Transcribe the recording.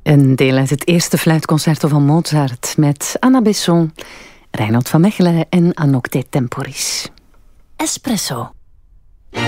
Een deel uit het eerste fluitconcerto van Mozart met Anna Besson, Reinoud van Mechelen en Anouk de Temporis. Espresso.